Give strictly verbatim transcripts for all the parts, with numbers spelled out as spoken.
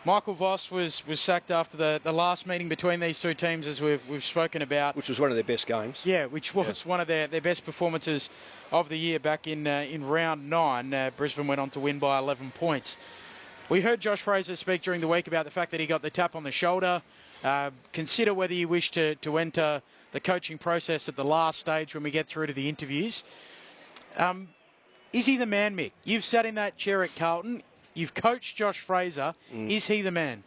Michael Voss was, was sacked after the, the last meeting between these two teams, as we've we've spoken about. Which was one of their best games. Yeah, which was yeah. one of their, their best performances of the year back in uh, in round nine. Uh, Brisbane went on to win by eleven points. We heard Josh Fraser speak during the week about the fact that he got the tap on the shoulder. Uh, consider whether you wish to, to enter the coaching process at the last stage when we get through to the interviews. Um, is he the man, Mick? You've sat in that chair at Carlton. You've coached Josh Fraser. Mm. Is he the man?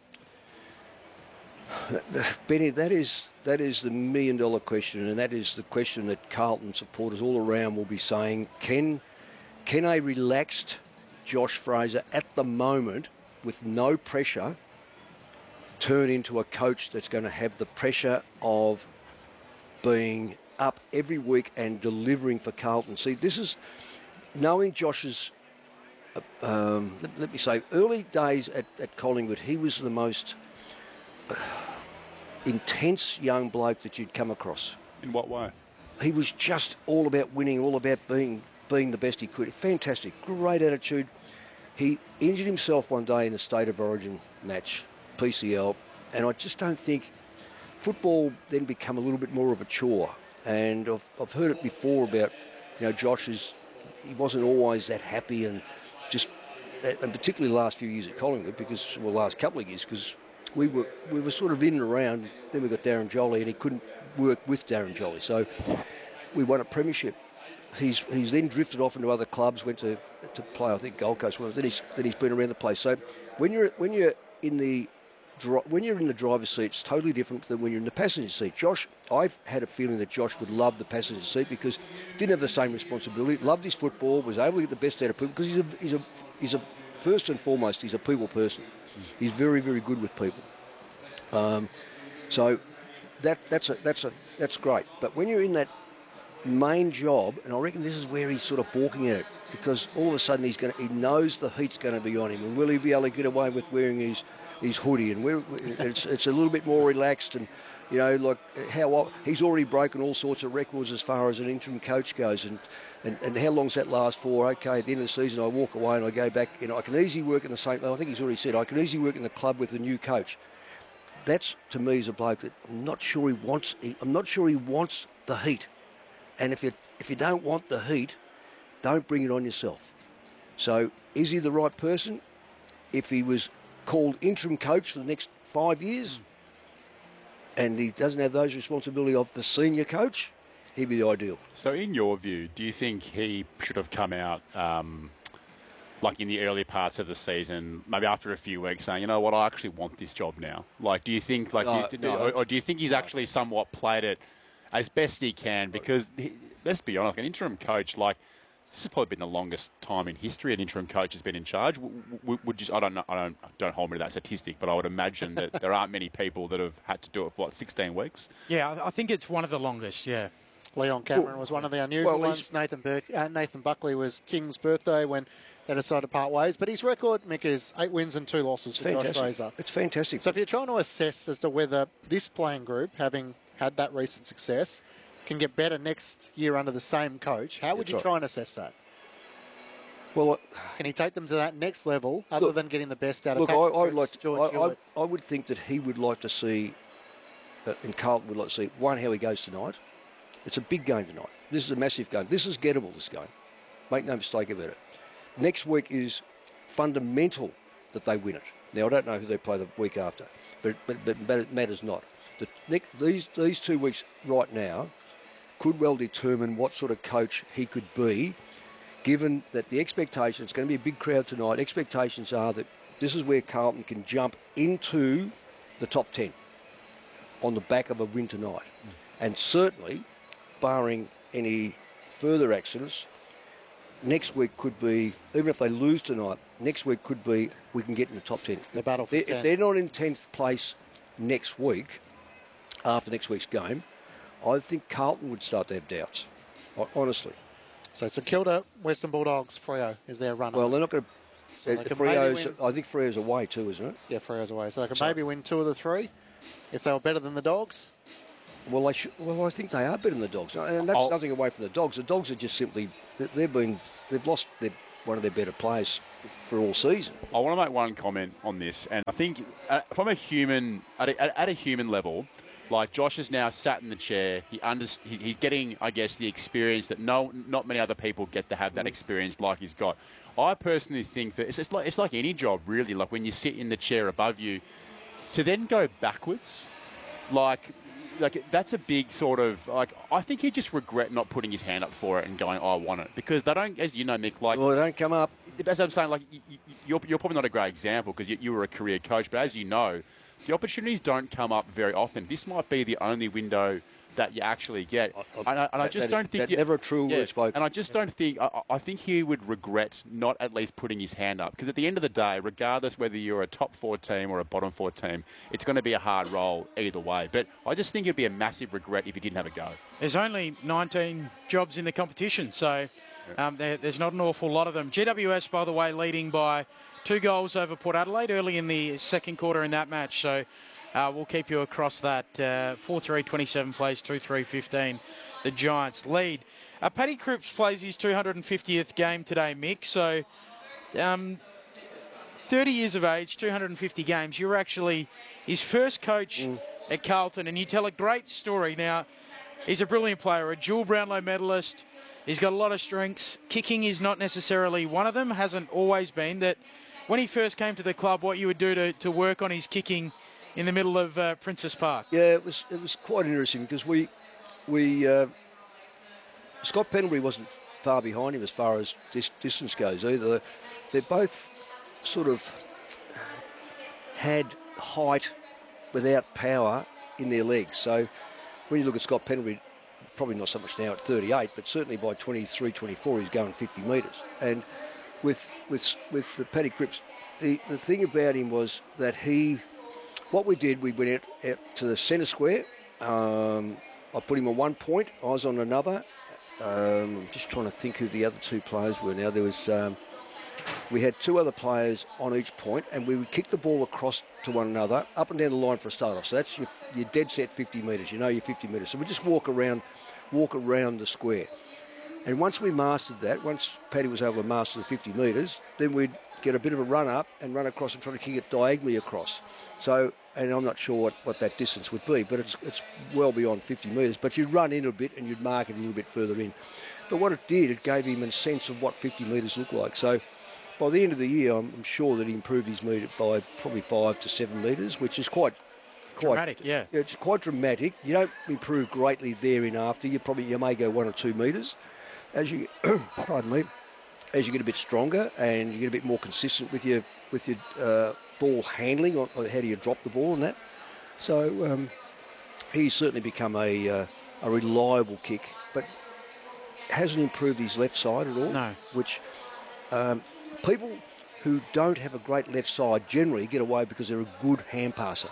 Benny, that is that is the million-dollar question, and that is the question that Carlton supporters all around will be saying, can, can a relaxed Josh Fraser at the moment, with no pressure, turn into a coach that's going to have the pressure of being up every week and delivering for Carlton? See, this is knowing Josh's, um, let, let me say, early days at, at Collingwood, he was the most uh, intense young bloke that you'd come across. In what way? He was just all about winning, all about being being the best he could. Fantastic, great attitude. He injured himself one day in the State of Origin match, P C L, and I just don't think football then become a little bit more of a chore. And I've, I've heard it before about, you know, Josh is, he wasn't always that happy, and just, and particularly the last few years at Collingwood, because, well, last couple of years, because we were we were sort of in and around. Then we got Darren Jolly, and he couldn't work with Darren Jolly, so we won a premiership. He's he's then drifted off into other clubs, went to to play, I think, Gold Coast. Then he's then he's been around the place. So when you're when you're in the when you're in the driver's seat, it's totally different than when you're in the passenger seat. Josh, I've had a feeling that Josh would love the passenger seat because he didn't have the same responsibility, loved his football, was able to get the best out of people, because he's a, he's a, he's a first and foremost, he's a people person. He's very, very good with people. Um, so that that's a, that's a, that's great. But when you're in that main job, and I reckon this is where he's sort of balking at it, because all of a sudden he's going to, he knows the heat's going to be on him, and will he be able to get away with wearing his his hoodie, and we're, it's it's a little bit more relaxed, and you know, like how he's already broken all sorts of records as far as an interim coach goes, and, and, and how long's that last for? Okay, at the end of the season, I walk away and I go back. You know, I can easily work in the same. I think he's already said I can easily work in the club with a new coach. That's, to me, is a bloke that I'm not sure he wants. He, I'm not sure he wants the heat, and if you if you don't want the heat, don't bring it on yourself. So, is he the right person? If he was called interim coach for the next five years, and he doesn't have those responsibility of the senior coach, he'd be the ideal. So in your view, do you think he should have come out, um, like in the early parts of the season, maybe after a few weeks, saying, you know what, I actually want this job now? Like, do you think, like, no, you, no, or, or do you think he's no. actually somewhat played it as best he can? Because, he, let's be honest, an interim coach, like, this has probably been the longest time in history an interim coach has been in charge. Would, would you, I don't know, I don't, don't hold me to that statistic, but I would imagine that there aren't many people that have had to do it for, what, sixteen weeks? Yeah, I think it's one of the longest, yeah. Leon Cameron was one of the unusual well, ones. Nathan Burke, uh, Nathan Buckley was King's birthday when they decided to part ways. But his record, Mick, is eight wins and two losses for fantastic. Josh Fraser. It's fantastic. So if you're trying to assess as to whether this playing group, having had that recent success, can get better next year under the same coach, how would That's you right. try and assess that? Well, can he take them to that next level, other look, than getting the best out of look, Patrick I, I would Cripps, like to, George I, I, I would think that he would like to see, uh, and Carlton would like to see, one, how he goes tonight. It's a big game tonight. This is a massive game. This is gettable, this game. Make no mistake about it. Next week is fundamental that they win it. Now, I don't know who they play the week after, but, but, but it matters not. The, next, these, these two weeks right now could well determine what sort of coach he could be, given that the expectation, it's going to be a big crowd tonight, expectations are that this is where Carlton can jump into the top ten on the back of a win tonight. Mm. And certainly, barring any further accidents, next week could be, even if they lose tonight, next week could be, we can get in the top ten. The battle for if, ten. If they're not in tenth place next week, after next week's game, I think Carlton would start to have doubts, honestly. So St Kilda, Western Bulldogs, Freo is their runner. Well, they're not going to... So uh, Freo's, I think Freo's away too, isn't it? Yeah, Freo's away. So they could so, maybe win two of the three if they were better than the Dogs. Well, they should, well, I think they are better than the Dogs, and that's I'll, nothing away from the Dogs. The Dogs are just simply they've been they've lost their one of their better players for all season. I want to make one comment on this, and I think uh, from a human, at a, at a human level, like Josh has now sat in the chair. He under, he, he's getting, I guess, the experience that no, not many other people get to have that experience like he's got. I personally think that it's, it's like it's like any job, really. Like when you sit in the chair above you, to then go backwards, like. Like that's a big sort of like. I think he'd just regret not putting his hand up for it and going, oh, "I want it," because they don't, as you know, Mick. Like, well, they don't come up. That's what I'm saying. Like, you, you're you're probably not a great example because you, you were a career coach, but as you know, the opportunities don't come up very often. This might be the only window that you actually get, I, I, and I, and I just that, don't think that you, never a true yeah, word spoken. And I just don't think. I, I think he would regret not at least putting his hand up because at the end of the day, regardless whether you're a top four team or a bottom four team, it's going to be a hard role either way. But I just think it'd be a massive regret if he didn't have a go. There's only nineteen jobs in the competition, so um, there, there's not an awful lot of them. G W S, by the way, leading by two goals over Port Adelaide early in the second quarter in that match. So uh, we'll keep you across that. Uh, four three twenty-seven plays, two three fifteen. The Giants lead. Uh, Paddy Cripps plays his two hundred fiftieth game today, Mick. So um, thirty years of age, two hundred fifty games. You're actually his first coach mm. at Carlton, and you tell a great story. Now, he's a brilliant player, a dual Brownlow medalist. He's got a lot of strengths. Kicking is not necessarily one of them, hasn't always been. That when he first came to the club, what you would do to, to work on his kicking in the middle of uh, Princess Park. Yeah, it was it was quite interesting because we we uh, Scott Pendlebury wasn't far behind him as far as dis- distance goes either. They're both sort of had height without power in their legs. So when you look at Scott Pendlebury, probably not so much now at thirty-eight, but certainly by twenty-three, twenty-four, he's going fifty metres. And with with with the Paddy Cripps, the, the thing about him was that he, what we did, we went out, out to the centre square. Um, I put him on one point, I was on another. Um, I'm just trying to think who the other two players were now. There was, um, we had two other players on each point, and we would kick the ball across to one another, up and down the line for a start off. So that's your, your dead set fifty metres. You know your fifty metres. So we just walk around, walk around the square. And once we mastered that, once Paddy was able to master the fifty metres, then we'd get a bit of a run up and run across and try to kick it diagonally across. So, and I'm not sure what, what that distance would be, but it's it's well beyond fifty metres. But you'd run in a bit and you'd mark it a little bit further in. But what it did, it gave him a sense of what fifty metres looked like. So by the end of the year, I'm, I'm sure that he improved his metre by probably five to seven metres, which is quite quite dramatic. Yeah, it's quite dramatic. You don't improve greatly there in after. You probably you may go one or two metres as you pardon me. As you get a bit stronger and you get a bit more consistent with your with your uh, ball handling, or, or how do you drop the ball and that. So um, he's certainly become a uh, a reliable kick, but hasn't improved his left side at all. No. Which um, people who don't have a great left side generally get away because they're a good hand passer.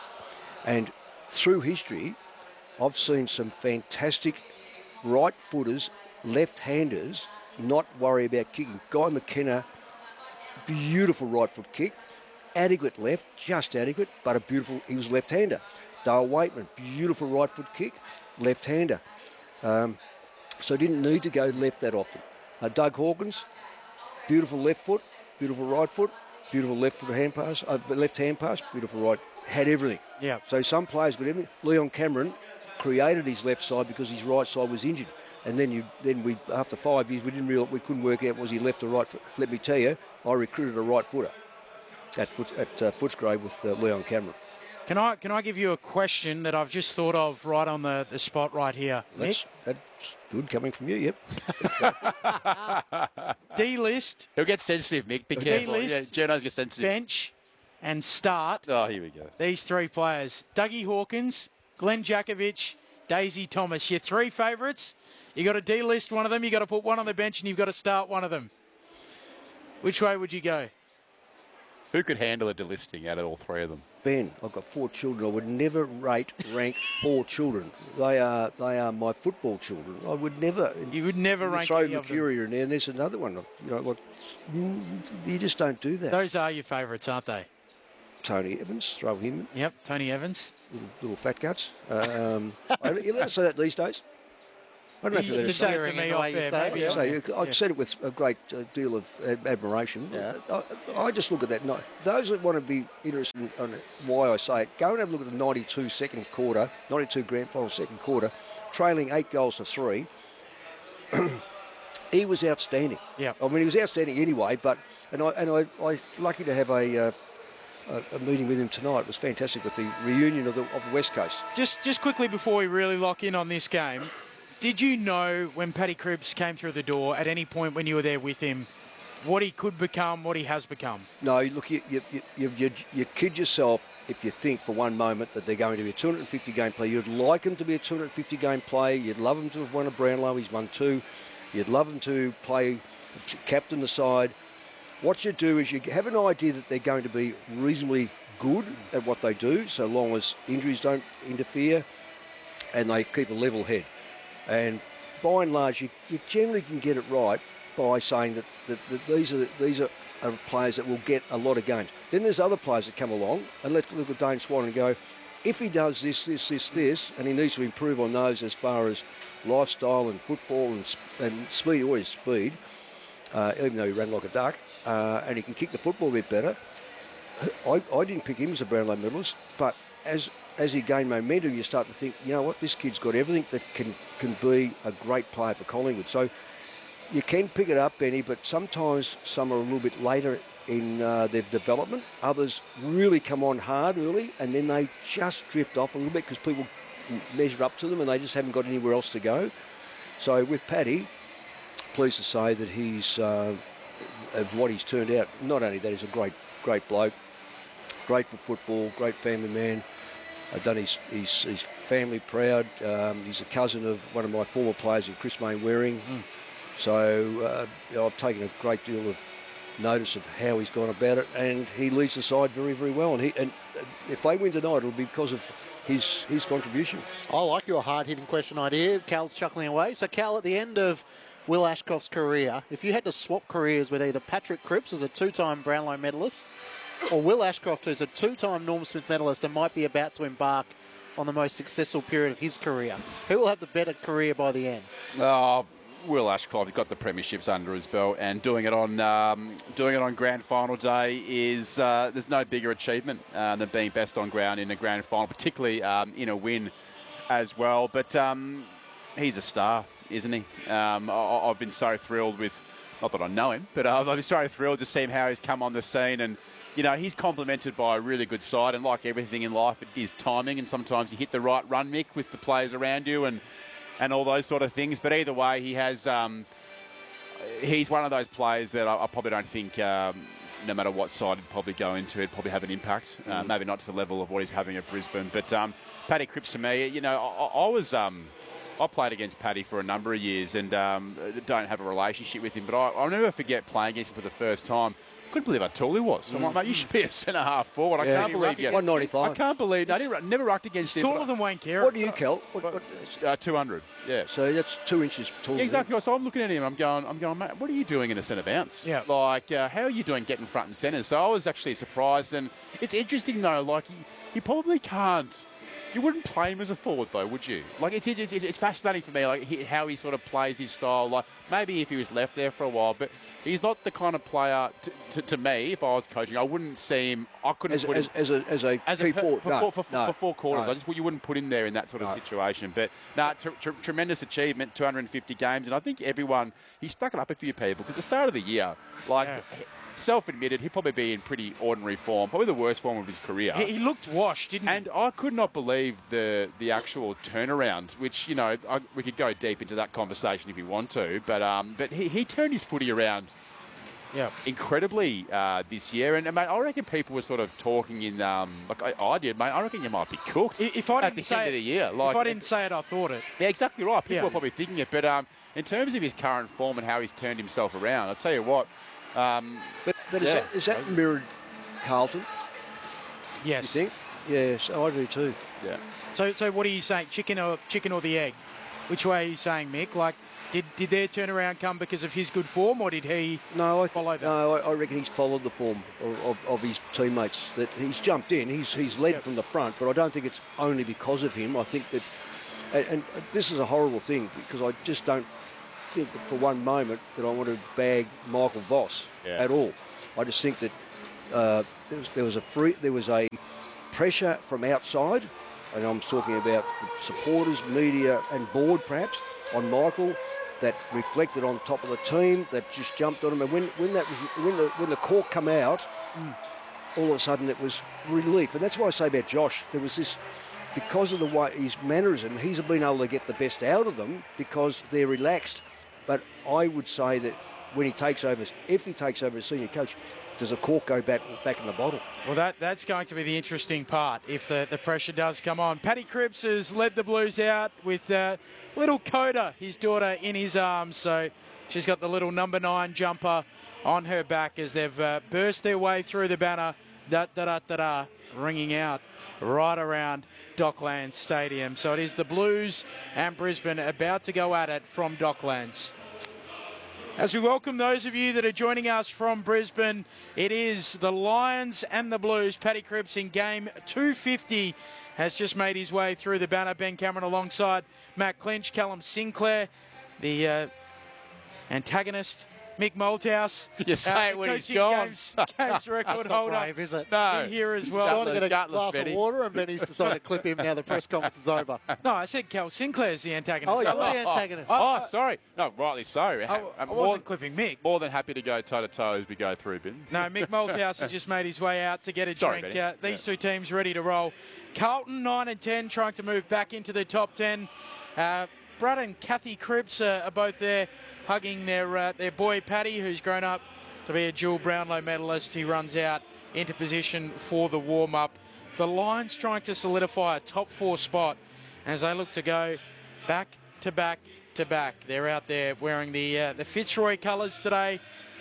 And through history, I've seen some fantastic right footers, left-handers, not worry about kicking. Guy McKenna, beautiful right foot kick, adequate left, just adequate, but a beautiful, he was left-hander. Dale Waitman, beautiful right foot kick, left-hander. Um, so didn't need to go left that often. Uh, Doug Hawkins, beautiful left foot, beautiful right foot, beautiful left foot hand pass, uh, left hand pass, beautiful right, had everything. Yeah. So some players got everything. Leon Cameron created his left side because his right side was injured. And then you, then we, after five years, we didn't real, we couldn't work out was he left or right foot. Let me tell you, I recruited a right footer at Foot, at uh, Footscray with uh, Leon Cameron. Can I can I give you a question that I've just thought of right on the, the spot right here, That's, Nick? that's good coming from you. Yep. D list. He'll get sensitive, Mick. Be careful. D-list, Yeah, Journos get sensitive. bench, and start. Oh, here we go. These three players: Dougie Hawkins, Glenn Jakovich, Daisy Thomas. Your three favourites. You got to delist one of them. You got to put one on the bench, and you've got to start one of them. Which way would you go? Who could handle a delisting out of all three of them? Ben, I've got four children. I would never rate, rank four children. They are they are my football children. I would never. You would never you rank throw any of them. Mercury in there, and there's another one. You know what? You just don't do that. Those are your favourites, aren't they? Tony Evans, throw him in. Yep, Tony Evans. Little, little fat guts. Um, you let us say that these days. I don't know if You you've just had said a it to Cheering in me the off way you there. say it, Maybe yeah. I'm- So you- I yeah. said it with a great uh, deal of ad- admiration. Yeah. I, I just look at that. ni- Those that want to be interested in on why I say it, go and have a look at the ninety-two second quarter, ninety-two grand final second quarter, trailing eight goals to three. He was outstanding. Yeah. I mean, he was outstanding anyway. But and I and I, I lucky to have a. Uh, a, a meeting with him tonight. It was fantastic with the reunion of the, of the West Coast. Just, just quickly before we really lock in on this game, did you know when Paddy Cripps came through the door at any point when you were there with him, what he could become, what he has become? No, look, you, you, you, you, you kid yourself if you think for one moment that they're going to be a two hundred fifty game player. You'd like him to be a two hundred fifty game player. You'd love him to have won a Brownlow. He's won two. You'd love him to play, captain the side. What you do is you have an idea that they're going to be reasonably good at what they do, so long as injuries don't interfere and they keep a level head. And by and large, you, you generally can get it right by saying that, that, that these are these are, are players that will get a lot of games. Then there's other players that come along, and let's look at Dane Swan and go, if he does this, this, this, this, and he needs to improve on those as far as lifestyle and football and, sp- and speed, always speed, uh, even though he ran like a duck, uh, and he can kick the football a bit better. I, I didn't pick him as a Brownlow medalist, but as as he gained momentum, you start to think, you know what, this kid's got everything that can, can be a great player for Collingwood. So you can pick it up, Benny, but sometimes some are a little bit later in uh, their development. Others really come on hard early, and then they just drift off a little bit because people measure up to them and they just haven't got anywhere else to go. So with Paddy, pleased to say that he's, uh, of what he's turned out, not only that, he's a great, great bloke, great for football, great family man. I've done his, his, his family proud. Um, he's a cousin of one of my former players, in Chris Main Waring. Mm. So uh, you know, I've taken a great deal of notice of how he's gone about it, and he leads the side very, very well. And, he, and if they win tonight, it'll be because of his his contribution. I like your hard-hitting question idea. Cal's chuckling away. So, Cal, at the end of Will Ashcroft's career, if you had to swap careers with either Patrick Cripps as a two-time Brownlow medalist or Will Ashcroft, who's a two-time Norm Smith medalist and might be about to embark on the most successful period of his career, who will have the better career by the end? Oh, Will Ashcroft got the premierships under his belt, and doing it on um, doing it on grand final day is uh, there's no bigger achievement uh, than being best on ground in a grand final, particularly um, in a win as well. But um, he's a star, isn't he? Um, I, I've been so thrilled with, not that I know him, but uh, I've been so thrilled to see how he's come on the scene. And you know, he's complemented by a really good side, and like everything in life, it is timing, and sometimes you hit the right run, Mick, with the players around you, and and all those sort of things. But either way, he has, um, he's one of those players that I, I probably don't think, um, no matter what side he'd probably go into, he'd probably have an impact. Mm. Uh, maybe not to the level of what he's having at Brisbane. But um, Paddy Cripps, to me, you know, I, I was... Um, I played against Paddy for a number of years and um, don't have a relationship with him, but I, I'll never forget playing against him for the first time. Couldn't believe how tall he was. Mm. I'm like, mate, you should be a centre half forward. I Yeah. can't believe you. one ninety-five. I can't believe. No, I never, never rucked against him. Taller than Wayne Carey. What do you, Kel? What, what, Uh, two hundred. Yeah. so that's two inches taller. Yeah, exactly. So I'm looking at him. I'm going. I'm going. Mate, what are you doing in a centre bounce? Yeah. Like, uh, how are you doing getting front and centre? So I was actually surprised, and it's interesting though. Like, he, he probably can't. You wouldn't play him as a forward, though, would you? Like, it's it's, it's fascinating for me, like he, how he sort of plays his style. Like, maybe if he was left there for a while, but he's not the kind of player. To, to, to me, if I was coaching, I wouldn't see him. I couldn't as, put as, him as a as a as key a, forward. for, No, for, for, no, for four quarters. no. I just you wouldn't put him there in that sort of No. situation. But no, tr- tr- tremendous achievement, two hundred fifty games, and I think everyone he stuck it up a few people because at the start of the year, like. Yeah. Self-admitted, he'd probably be in pretty ordinary form, probably the worst form of his career. He, he looked washed, didn't he? And I could not believe the the actual turnaround, which, you know, I, we could go deep into that conversation if you want to, but um, but he, he turned his footy around yeah. incredibly uh, this year. And, mate, I reckon people were sort of talking in, um, like I, I did, mate, I reckon you might be cooked If if I at didn't the say end it, of the year. Like, if I didn't say it, I thought it. yeah, exactly right. People Yeah. are probably thinking it, but um, in terms of his current form and how he's turned himself around, I'll tell you what, um, But, but is, Yeah. that, is that mirrored Carlton, you Yes. think? Yes, I do too. yeah. So, so what are you saying? Chicken or chicken or the egg? Which way are you saying, Mick? Like, did did their turnaround come because of his good form, or did he? No, I th- Follow that. no, I, I reckon he's followed the form of, of, of his teammates. That he's jumped in, he's he's led Yep. from the front, but I don't think it's only because of him. I think that And, and this is a horrible thing because I just don't think that for one moment that I want to bag Michael Voss Yeah. at all. I just think that uh, there, was, there was a free, there was a pressure from outside, and I'm talking about the supporters, media, and board perhaps on Michael that reflected on top of the team that just jumped on him. And when, when that was when the when the cork come out, mm. all of a sudden it was relief. And that's why I say about Josh, there was this. Because of the way his mannerism, he's been able to get the best out of them because they're relaxed. But I would say that when he takes over, if he takes over as senior coach, does a cork go back back in the bottle? Well, that that's going to be the interesting part if the, the pressure does come on. Paddy Cripps has led the Blues out with uh, little Coda, his daughter, in his arms. So she's got the little number nine jumper on her back as they've uh, burst their way through the banner, da da da da da, ringing out right around Docklands Stadium. So it is the Blues and Brisbane about to go at it from Docklands. As we welcome those of you that are joining us from Brisbane, it is the Lions and the Blues. Paddy Cripps in game two fifty has just made his way through the banner. Ben Cameron alongside Matt Clinch, Callum Sinclair, the uh, antagonist, Mick Malthouse. You say uh, it when he's coaching gone. Games, games record That's not holder brave, is it? No. in here as He's well. Trying to get a Gutless, glass Benny. of water, and Benny's decided to clip him now the press conference is over. No, I said Cal Sinclair's the antagonist. Oh, you're I, the antagonist. Oh, I- oh, sorry. No, rightly so. I, I I'm wasn't more, clipping Mick. more than happy to go toe-to-toe as we go through, Ben. No, Mick Malthouse has just made his way out to get a Sorry, drink. Benny. Uh, these Yeah. two teams ready to roll. Carlton nine and ten trying to move back into the top ten. Uh, Brad and Kathy Cripps uh, are both there hugging their uh, their boy Paddy, who's grown up to be a dual Brownlow medalist. He runs out into position for the warm-up. The Lions trying to solidify a top four spot as they look to go back to back to back. They're out there wearing the uh, the Fitzroy colours today.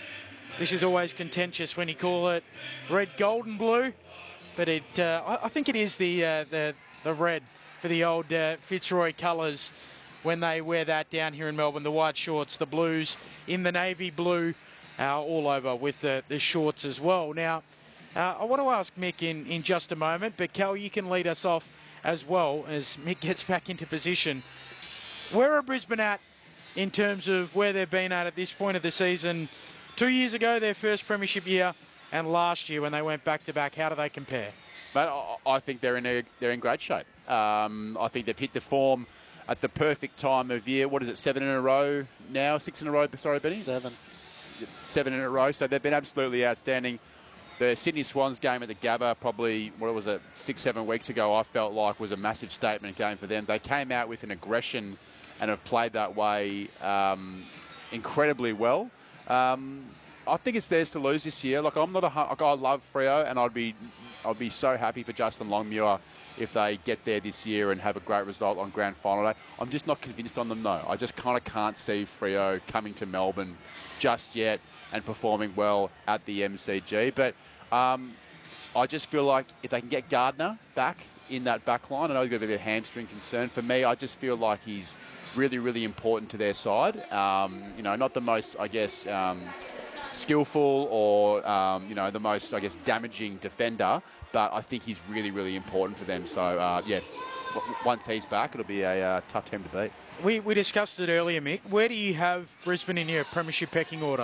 This is always contentious when you call it red, gold and blue, but it uh, I, I think it is the uh, the the red for the old uh, Fitzroy colours when they wear that down here in Melbourne. The white shorts, the Blues in the navy blue, uh, all over with the, the shorts as well. Now, uh, I want to ask Mick in, in just a moment, but Cal, you can lead us off as well as Mick gets back into position. Where are Brisbane at in terms of where they've been at at this point of the season? Two years ago, their first premiership year, and last year when they went back-to-back. How do they compare? But I, I think they're in a, they're in great shape. Um, I think they've hit the form at the perfect time of year. What is it, seven in a row now? Six in a row, sorry, Benny? Seven. Seven in a row. So they've been absolutely outstanding. The Sydney Swans game at the Gabba, probably, what was it, six, seven weeks ago, I felt like was a massive statement game for them. They came out with an aggression and have played that way um, incredibly well. Um, I think it's theirs to lose this year. Like I'm not a, like I love Freo, and I'd be, I'd be so happy for Justin Longmuir if they get there this year and have a great result on grand final day. I'm just not convinced on them, though. I just kind of can't see Freo coming to Melbourne just yet and performing well at the M C G. But um, I just feel like if they can get Gardner back in that back line, I know he's got a bit of a hamstring concern. For me, I just feel like he's really, really important to their side. Um, you know, not the most, I guess, um, skillful or, um, you know, the most, I guess, damaging defender, but I think he's really, really important for them. So, uh, yeah, w- once he's back, it'll be a uh, tough team to beat. We, we discussed it earlier, Mick. Where do you have Brisbane in your premiership pecking order?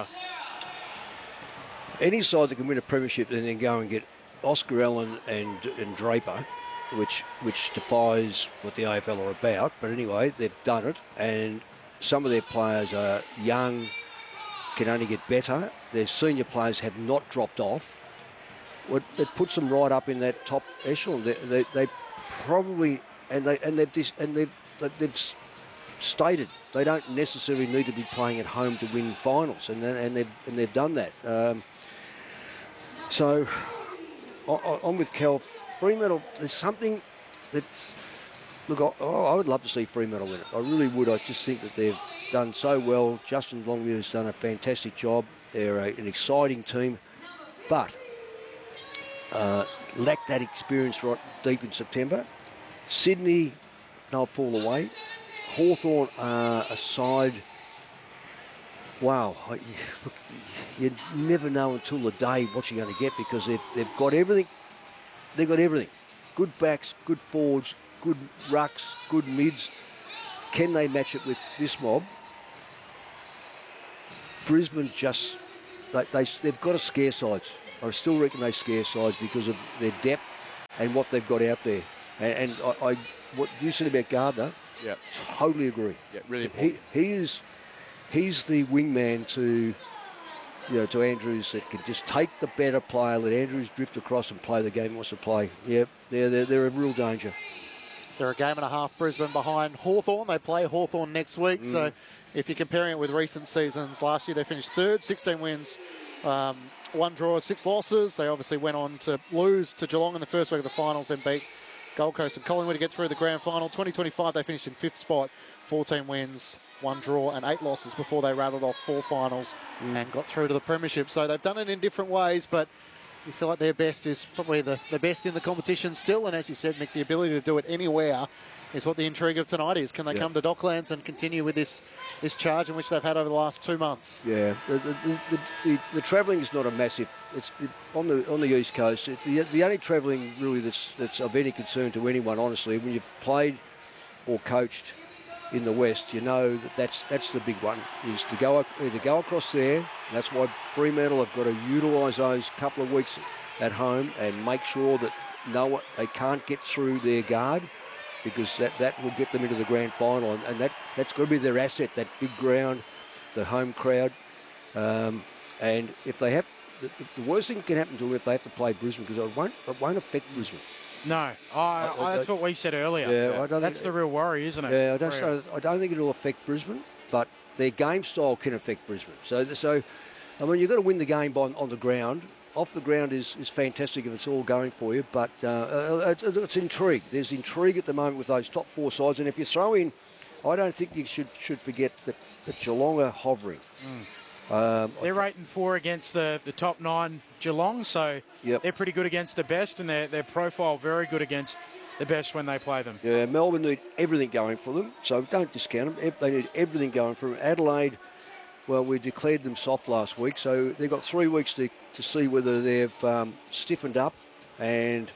Any side that can win a premiership and then go and get Oscar Allen and, and Draper, which which defies what the A F L are about. But anyway, they've done it, and some of their players are young, can only get better. Their senior players have not dropped off. What it puts them right up in that top echelon. They, they, they probably and they and they've dis, and they've they've stated they don't necessarily need to be playing at home to win finals, and and they've and they've done that. Um, so I, I'm with Cal. Fremantle, there's something that's... Look, I, oh, I would love to see Fremantle win it. I really would. I just think that they've done so well. Justin Longmuir's done a fantastic job. They're a, an exciting team, but uh, lack that experience right deep in September. Sydney, they'll fall away. Hawthorn are a side... Wow, I, look, you never know until the day what you're going to get because they've, they've got everything. They've got everything. Good backs, good forwards, good rucks, good mids. can they match it with this mob? Brisbane just, they, they, they've got to scare sides. I still reckon they scare sides because of their depth and what they've got out there. And, and I, I, what you said about Gardner, yeah, totally agree. Yeah, really important. He, he is, he's the wingman to, you know, to Andrews that can just take the better player, let Andrews drift across and play the game he wants to play. Yeah, they're, they're, they're a real danger. They're a game and a half Brisbane behind Hawthorn. They play Hawthorn next week. Mm. So if you're comparing it with recent seasons, last year they finished third, sixteen wins, um, one draw, six losses. They obviously went on to lose to Geelong in the first week of the finals, then beat Gold Coast and Collingwood to get through the grand final. twenty twenty-five, they finished in fifth spot, fourteen wins, one draw and eight losses before they rattled off four finals mm. and got through to the premiership. So they've done it in different ways, but you feel like their best is probably the, the best in the competition still. And as you said, Nick, the ability to do it anywhere is what the intrigue of tonight is. Can they yeah. come to Docklands and continue with this this charge in which they've had over the last two months? Yeah, the the, the, the, the travelling is not a massive. It's it, on the on the east coast. It, the the only travelling really that's that's of any concern to anyone, honestly, when you've played or coached in the west, you know that that's that's the big one, is to go to go across there. That's why Fremantle have got to utilise those couple of weeks at home and make sure that no they can't get through their guard, because that, that will get them into the grand final, and, and that that's got to be their asset, that big ground, the home crowd, um, and if they have the, the worst thing can happen to them if they have to play Brisbane, because it won't it won't affect Brisbane. No, I, I, I, that's what we said earlier. Yeah, I don't that's think, the real worry, isn't it? Yeah, I don't, so I don't think it'll affect Brisbane, but their game style can affect Brisbane. So, so I mean, you've got to win the game on, on the ground. Off the ground is, is fantastic if it's all going for you, but uh, it's, it's intrigue. There's intrigue at the moment with those top four sides, and if you throw in, I don't think you should should forget that, that Geelong are hovering. Mm. Um, they're eight and four against the, the top nine Geelong, so yep. they're pretty good against the best, and their their profile very good against the best when they play them. Yeah, Melbourne need everything going for them, so don't discount them. They need everything going for them. Adelaide, well, we declared them soft last week, so they've got three weeks to, to see whether they've um, stiffened up and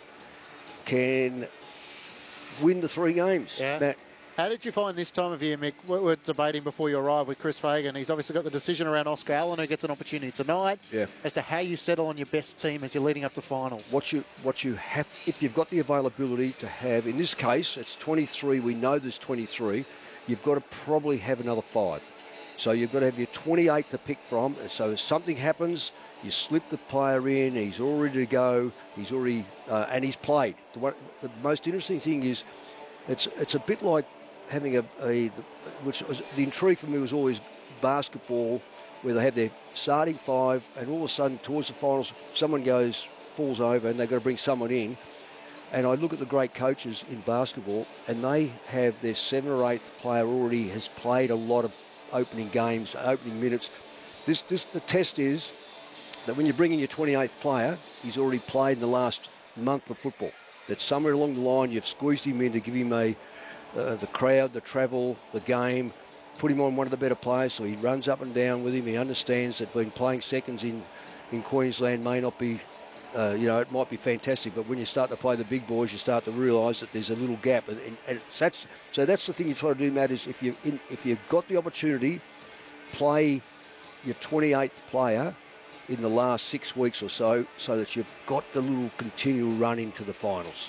can win the three games. Yeah. Now, how did you find this time of year, Mick? We were debating before you arrived with Chris Fagan. He's obviously got the decision around Oscar Allen, who gets an opportunity tonight, yeah. as to how you settle on your best team as you're leading up to finals. What you what you have, if you've got the availability to have, in this case, it's twenty-three. We know there's twenty-three. You've got to probably have another five. So you've got to have your twenty-eight to pick from. So if something happens, you slip the player in, he's all ready to go, he's already, uh, and he's played. The, one, the most interesting thing is, it's it's a bit like having a, a, which was, the intrigue for me was always basketball, where they have their starting five, and all of a sudden towards the finals, someone goes, falls over, and they've got to bring someone in. And I look at the great coaches in basketball, and they have their seventh or eighth player already has played a lot of opening games, opening minutes. This, this, the test is that when you bring in your twenty-eighth player, he's already played in the last month of football. That somewhere along the line you've squeezed him in to give him a uh, the crowd, the travel, the game, put him on one of the better players so he runs up and down with him. He understands that being playing seconds in, in Queensland may not be, uh, you know, it might be fantastic, but when you start to play the big boys, you start to realise that there's a little gap. And, and, and that's so that's the thing you try to do, Matt, is if you in, if you've got the opportunity, play your twenty-eighth player in the last six weeks or so, so that you've got the little continual run into the finals.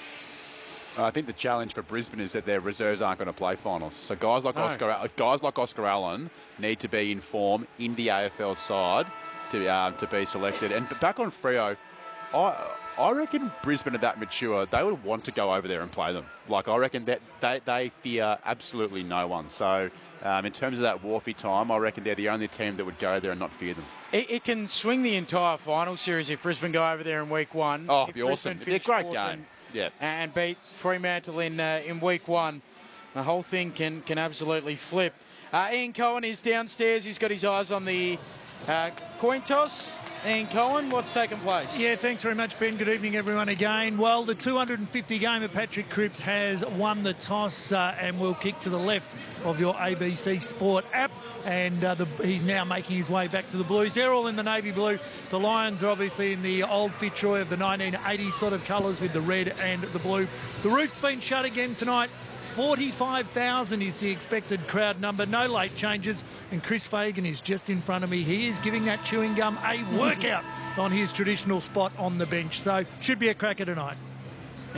I think the challenge for Brisbane is that their reserves aren't going to play finals. So guys like no. Oscar, guys like Oscar Allen need to be in form in the A F L side to um, to be selected. And back on Freo, I I reckon Brisbane are that mature. They would want to go over there and play them. Like I reckon that they they fear absolutely no one. So um, in terms of that Wharfie time, I reckon they're the only team that would go there and not fear them. It, it can swing the entire final series if Brisbane go over there in week one. Oh, if it'd be awesome. It'd be a great game. Yeah, and beat Fremantle in uh, in week one. The whole thing can can absolutely flip. Uh, Ian Cohen is downstairs. He's got his eyes on the uh, coin toss. Ian Cohen, what's taken place? Yeah, thanks very much, Ben. Good evening, everyone, again. Well, the two hundred fifty gamer Patrick Cripps has won the toss uh, and will kick to the left of your A B C Sport app. And uh, the, he's now making his way back to the Blues. They're all in the navy blue. The Lions are obviously in the old Fitzroy of the nineteen eighties sort of colours with the red and the blue. The roof's been shut again tonight. forty-five thousand is the expected crowd number. No late changes. And Chris Fagan is just in front of me. He is giving that chewing gum a workout on his traditional spot on the bench. So should be a cracker tonight.